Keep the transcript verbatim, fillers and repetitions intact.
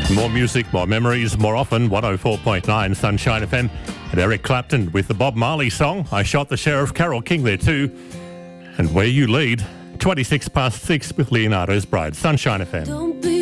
More music, more memories, more often. one oh four point nine Sunshine F M. And Eric Clapton with the Bob Marley song. I Shot the Sheriff. Carole King there too. And Where You Lead. twenty-six past six with Leonardo's Bride. Sunshine F M. Don't be